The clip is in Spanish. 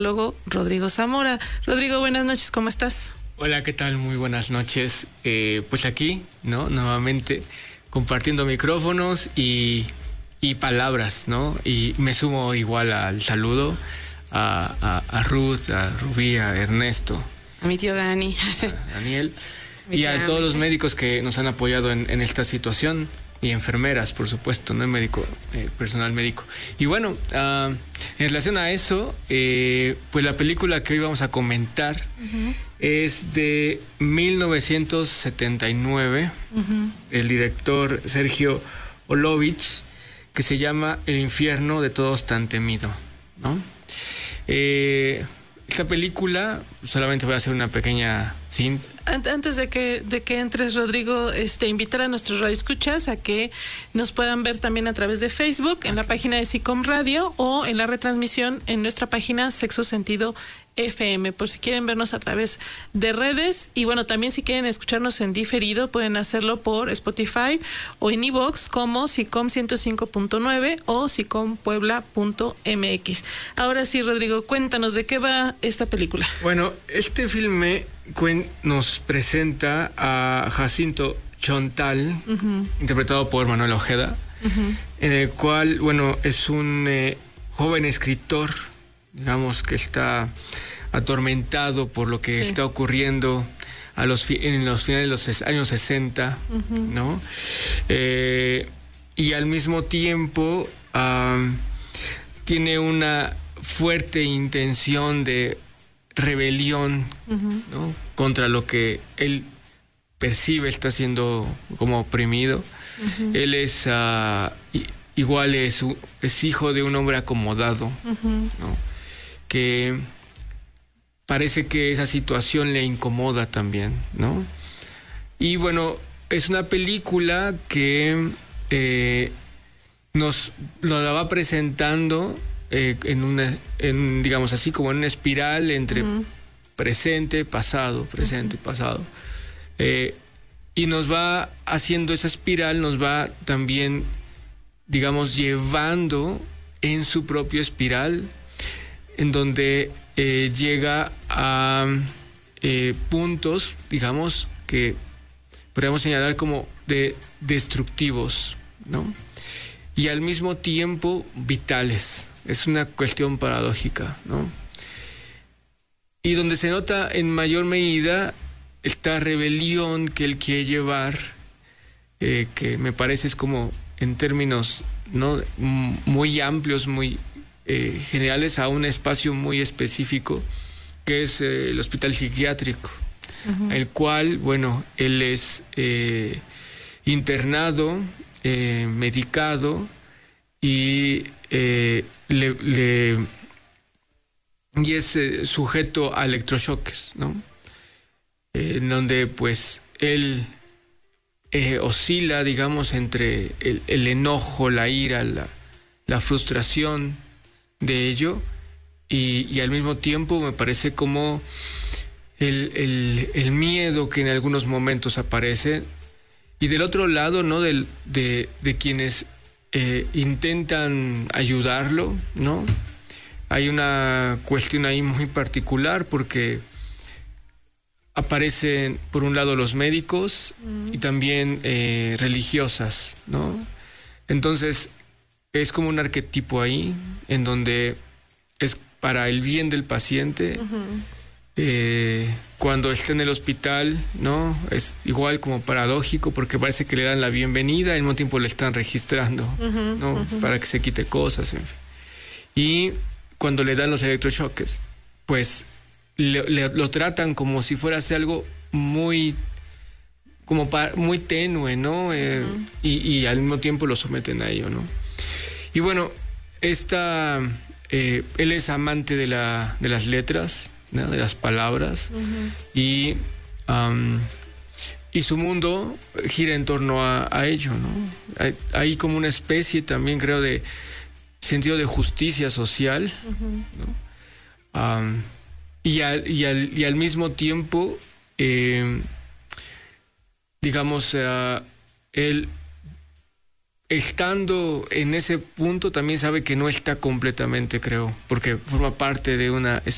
Luego Rodrigo Zamora. Rodrigo, buenas noches, ¿cómo estás? Hola, ¿qué tal? Muy buenas noches. Pues aquí, ¿no? Nuevamente compartiendo micrófonos y palabras, ¿no? Y me sumo igual al saludo a Ruth, a Rubí, a Ernesto. A mi tío Dani. A Daniel. Y a todos los médicos que nos han apoyado en esta situación. Y enfermeras, por supuesto, no médico, personal médico. Y bueno, en relación a eso, pues la película que hoy vamos a comentar es de 1979, el director Sergio Olovich, que se llama El infierno de todos tan temido, ¿no? Esta película, solamente voy a hacer una pequeña cinta. Antes de que entres, Rodrigo, invitar a nuestros radioescuchas a que nos puedan ver también a través de Facebook, en la página de SICOM Radio o en la retransmisión en nuestra página Sexo Sentido FM, por si quieren vernos a través de redes. Y bueno, también si quieren escucharnos en diferido, pueden hacerlo por Spotify o en iVoox como SICOM 105.9 o SICOMPuebla.mx. Ahora sí, Rodrigo, cuéntanos de qué va esta película. Bueno, este filme nos presenta a Jacinto Chontal, interpretado por Manuel Ojeda, en el cual, bueno, es un joven escritor, digamos, que está atormentado por lo que está ocurriendo en los finales de los años 60, ¿no? Y al mismo tiempo tiene una fuerte intención de rebelión, ¿no? Contra lo que él percibe está siendo como oprimido. Él es igual es hijo de un hombre acomodado, ¿no? Que parece que esa situación le incomoda también, ¿no? Y bueno, es una película que nos la va presentando digamos así, como en una espiral entre presente, pasado, y nos va haciendo esa espiral, nos va también, digamos, llevando en su propia espiral, en donde llega a puntos, digamos, que podríamos señalar como de destructivos, ¿no? Y al mismo tiempo vitales. Es una cuestión paradójica, ¿no? Y donde se nota en mayor medida esta rebelión que él quiere llevar, que me parece es como en términos, ¿no?, muy amplios, muy generales, a un espacio muy específico, que es el hospital psiquiátrico, el cual, bueno, él es internado, medicado y y es sujeto a electrochoques, ¿no? En donde pues él oscila, digamos, entre el enojo, la ira, la frustración de ello, y al mismo tiempo me parece como el miedo que en algunos momentos aparece, y del otro lado, ¿no?, de quienes intentan ayudarlo, ¿no? Hay una cuestión ahí muy particular porque aparecen por un lado los médicos y también religiosas, ¿no? Entonces es como un arquetipo ahí en donde es para el bien del paciente. Cuando está en el hospital, ¿no?, es igual como paradójico porque parece que le dan la bienvenida y al mismo tiempo le están registrando, ¿no? Para que se quite cosas, en fin. Y cuando le dan los electrochoques, pues lo tratan como si fuese algo muy muy tenue, ¿no? Y al mismo tiempo lo someten a ello, ¿no? Y bueno, él es amante de las letras, ¿no?, de las palabras, y su mundo gira en torno a ello, ¿no? Hay como una especie también, creo, de sentido de justicia social, ¿no? Y al mismo tiempo, digamos, él estando en ese punto también sabe que no está completamente, creo, porque forma parte de una